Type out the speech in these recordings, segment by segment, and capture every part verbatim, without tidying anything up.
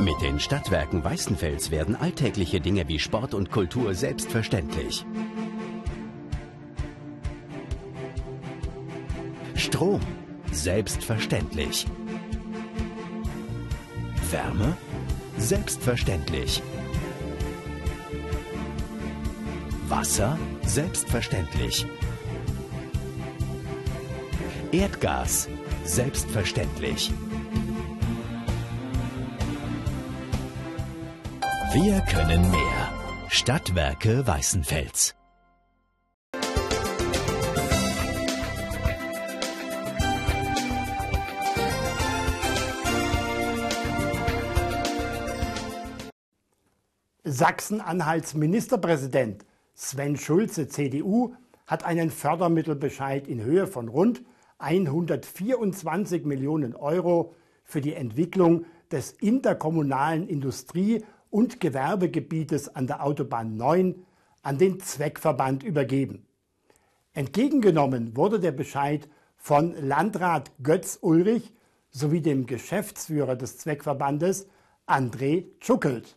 Mit den Stadtwerken Weißenfels werden alltägliche Dinge wie Sport und Kultur selbstverständlich. Strom, selbstverständlich. Wärme, selbstverständlich. Wasser, selbstverständlich. Erdgas, selbstverständlich. Wir können mehr. Stadtwerke Weißenfels. Sachsen-Anhalts Ministerpräsident Sven Schulze, C D U, hat einen Fördermittelbescheid in Höhe von rund hundertvierundzwanzig Millionen Euro für die Entwicklung des interkommunalen Industrie- und Gewerbegebietes an der Autobahn neun an den Zweckverband übergeben. Entgegengenommen wurde der Bescheid von Landrat Götz Ulrich sowie dem Geschäftsführer des Zweckverbandes André Tschuckelt.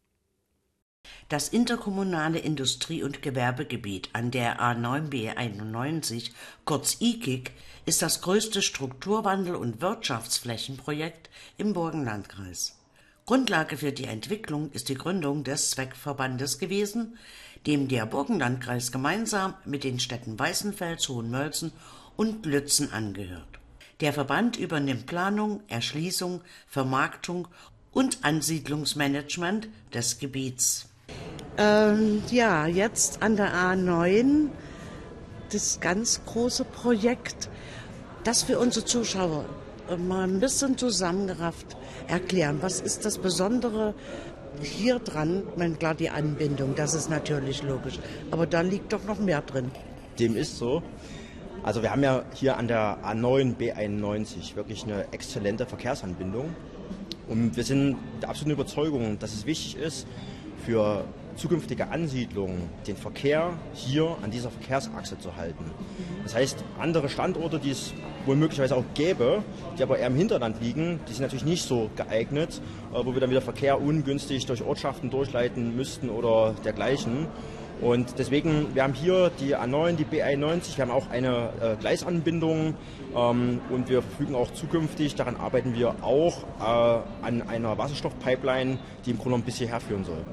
Das interkommunale Industrie- und Gewerbegebiet an der A neun B einundneunzig, kurz I K I G, ist das größte Strukturwandel- und Wirtschaftsflächenprojekt im Burgenlandkreis. Grundlage für die Entwicklung ist die Gründung des Zweckverbandes gewesen, dem der Burgenlandkreis gemeinsam mit den Städten Weißenfels, Hohenmölzen und Lützen angehört. Der Verband übernimmt Planung, Erschließung, Vermarktung und Ansiedlungsmanagement des Gebiets. Ähm, ja, jetzt an der A neun das ganz große Projekt, das für unsere Zuschauer mal ein bisschen zusammengerafft erklären. Was ist das Besondere hier dran? Ich meine, klar, die Anbindung, das ist natürlich logisch, aber da liegt doch noch mehr drin. Dem ist so. Also wir haben ja hier an der A neun B einundneunzig wirklich eine exzellente Verkehrsanbindung. Und wir sind der absoluten Überzeugung, dass es wichtig ist, für zukünftige Ansiedlungen den Verkehr hier an dieser Verkehrsachse zu halten. Das heißt, andere Standorte, die es wohl möglicherweise auch gäbe, die aber eher im Hinterland liegen, die sind natürlich nicht so geeignet, wo wir dann wieder Verkehr ungünstig durch Ortschaften durchleiten müssten oder dergleichen. Und deswegen, wir haben hier die A neun, die B einundneunzig, wir haben auch eine äh, Gleisanbindung ähm, und wir verfügen auch zukünftig, daran arbeiten wir auch, äh, an einer Wasserstoffpipeline, die im Grunde genommen bis hierher führen soll.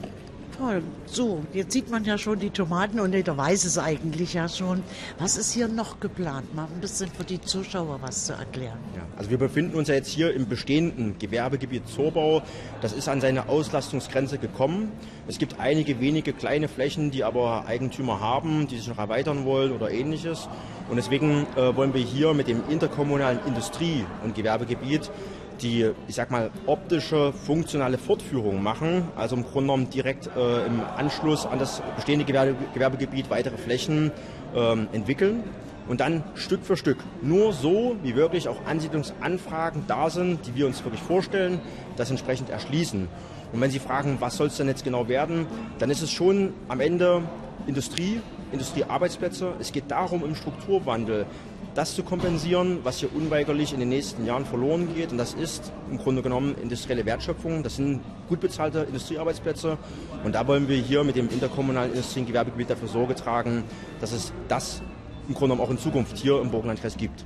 Toll. So, jetzt sieht man ja schon die Tomaten und jeder weiß es eigentlich ja schon. Was ist hier noch geplant? Mal ein bisschen für die Zuschauer was zu erklären. Ja, also wir befinden uns ja jetzt hier im bestehenden Gewerbegebiet Zorbau. Das ist an seine Auslastungsgrenze gekommen. Es gibt einige wenige kleine Flächen, die aber Eigentümer haben, die sich noch erweitern wollen oder ähnliches. Und deswegen äh, wollen wir hier mit dem interkommunalen Industrie- und Gewerbegebiet die, ich sag mal, optische, funktionale Fortführung machen, also im Grunde genommen direkt äh, im Anschluss an das bestehende Gewerbe, Gewerbegebiet weitere Flächen ähm, entwickeln und dann Stück für Stück, nur so, wie wirklich auch Ansiedlungsanfragen da sind, die wir uns wirklich vorstellen, das entsprechend erschließen. Und wenn Sie fragen, was soll es denn jetzt genau werden, dann ist es schon am Ende Industrie, Industriearbeitsplätze. Es geht darum, im Strukturwandel das zu kompensieren, was hier unweigerlich in den nächsten Jahren verloren geht. Und das ist im Grunde genommen industrielle Wertschöpfung. Das sind gut bezahlte Industriearbeitsplätze. Und da wollen wir hier mit dem interkommunalen Industrie- und Gewerbegebiet dafür Sorge tragen, dass es das im Grunde genommen auch in Zukunft hier im Burgenlandkreis gibt.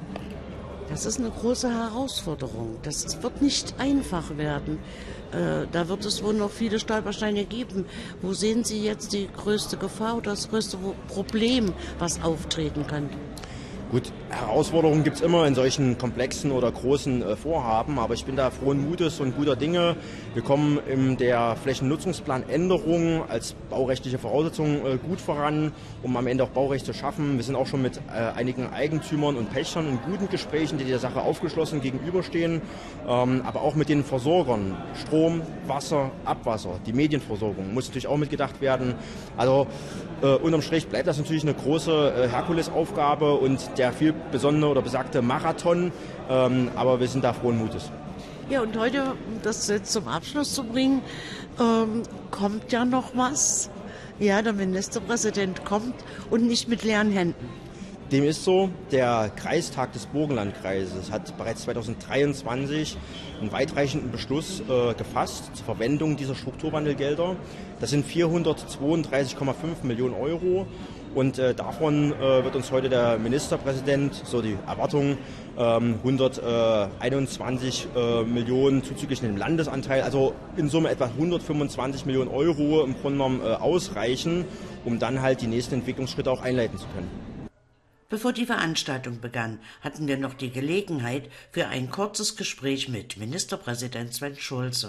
Das ist eine große Herausforderung. Das wird nicht einfach werden. Äh, da wird es wohl noch viele Stolpersteine geben. Wo sehen Sie jetzt die größte Gefahr oder das größte Problem, was auftreten kann? Gut, Herausforderungen gibt es immer in solchen komplexen oder großen äh, Vorhaben, aber ich bin da frohen Mutes und guter Dinge. Wir kommen in der Flächennutzungsplanänderung als baurechtliche Voraussetzung äh, gut voran, um am Ende auch Baurecht zu schaffen. Wir sind auch schon mit äh, einigen Eigentümern und Pächtern in guten Gesprächen, die der Sache aufgeschlossen gegenüberstehen, ähm, aber auch mit den Versorgern, Strom, Wasser, Abwasser, die Medienversorgung muss natürlich auch mitgedacht werden. Also äh, unterm Strich bleibt das natürlich eine große äh, Herkulesaufgabe und der viel besondere oder besagte Marathon, ähm, aber wir sind da frohen Mutes. Ja, und heute, um das jetzt zum Abschluss zu bringen, ähm, kommt ja noch was. Ja, der Ministerpräsident kommt und nicht mit leeren Händen. Dem ist so, der Kreistag des Burgenlandkreises hat bereits zweitausenddreiundzwanzig einen weitreichenden Beschluss äh, gefasst zur Verwendung dieser Strukturwandelgelder. Das sind vierhundertzweiunddreißig Komma fünf Millionen Euro und äh, davon äh, wird uns heute der Ministerpräsident, so die Erwartung, ähm, hunderteinundzwanzig äh, Millionen zuzüglich dem Landesanteil, also in Summe etwa hundertfünfundzwanzig Millionen Euro im Grunde genommen äh, ausreichen, um dann halt die nächsten Entwicklungsschritte auch einleiten zu können. Bevor die Veranstaltung begann, hatten wir noch die Gelegenheit für ein kurzes Gespräch mit Ministerpräsident Sven Schulze.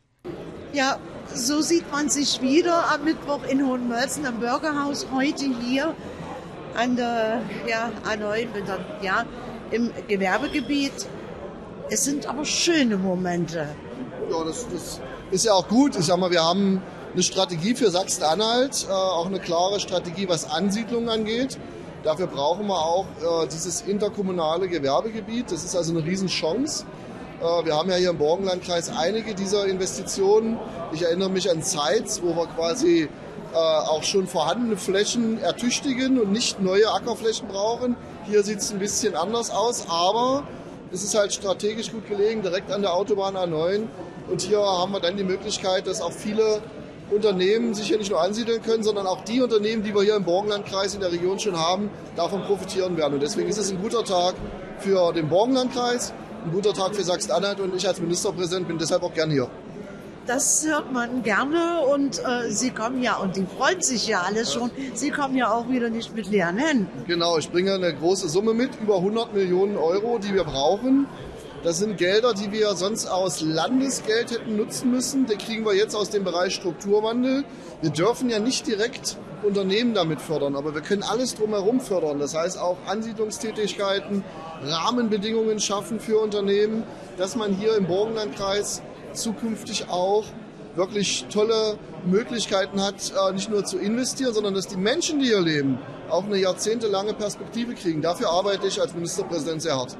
Ja, so sieht man sich wieder am Mittwoch in Hohenmölzen am Bürgerhaus, heute hier an der ja, A neun, ja, im Gewerbegebiet. Es sind aber schöne Momente. Ja, das, das ist ja auch gut. Ich sag mal, wir haben eine Strategie für Sachsen-Anhalt, äh, auch eine klare Strategie, was Ansiedlung angeht. Dafür brauchen wir auch äh, dieses interkommunale Gewerbegebiet. Das ist also eine Riesenchance. Äh, wir haben ja hier im Burgenlandkreis einige dieser Investitionen. Ich erinnere mich an Zeitz, wo wir quasi äh, auch schon vorhandene Flächen ertüchtigen und nicht neue Ackerflächen brauchen. Hier sieht es ein bisschen anders aus, aber es ist halt strategisch gut gelegen, direkt an der Autobahn A neun. Und hier haben wir dann die Möglichkeit, dass auch viele Unternehmen sich hier nicht nur ansiedeln können, sondern auch die Unternehmen, die wir hier im Burgenlandkreis in der Region schon haben, davon profitieren werden. Und deswegen ist es ein guter Tag für den Burgenlandkreis, ein guter Tag für Sachsen-Anhalt und ich als Ministerpräsident bin deshalb auch gerne hier. Das hört man gerne und äh, Sie kommen ja, und die freuen sich ja alle schon, Sie kommen ja auch wieder nicht mit leeren Händen. Genau, ich bringe eine große Summe mit, über hundert Millionen Euro, die wir brauchen. Das sind Gelder, die wir sonst aus Landesgeld hätten nutzen müssen. Die kriegen wir jetzt aus dem Bereich Strukturwandel. Wir dürfen ja nicht direkt Unternehmen damit fördern, aber wir können alles drumherum fördern. Das heißt auch Ansiedlungstätigkeiten, Rahmenbedingungen schaffen für Unternehmen, dass man hier im Burgenlandkreis zukünftig auch wirklich tolle Möglichkeiten hat, nicht nur zu investieren, sondern dass die Menschen, die hier leben, auch eine jahrzehntelange Perspektive kriegen. Dafür arbeite ich als Ministerpräsident sehr hart.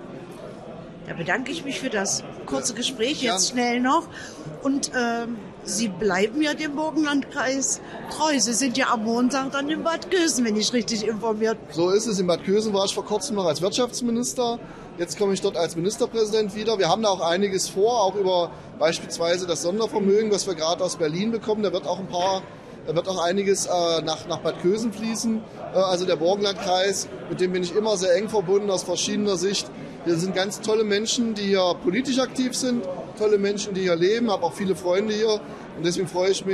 Da bedanke ich mich für das kurze Gespräch jetzt schnell noch. Und ähm, Sie bleiben ja dem Burgenlandkreis treu. Sie sind ja am Montag dann in Bad Kösen, wenn ich richtig informiert bin. So ist es. In Bad Kösen war ich vor kurzem noch als Wirtschaftsminister. Jetzt komme ich dort als Ministerpräsident wieder. Wir haben da auch einiges vor, auch über beispielsweise das Sondervermögen, was wir gerade aus Berlin bekommen. Da wird auch ein paar, da wird auch einiges äh, nach, nach Bad Kösen fließen. Äh, also der Burgenlandkreis, mit dem bin ich immer sehr eng verbunden aus verschiedener Sicht. Wir sind ganz tolle Menschen, die hier politisch aktiv sind, tolle Menschen, die hier leben, habe auch viele Freunde hier und deswegen freue ich mich,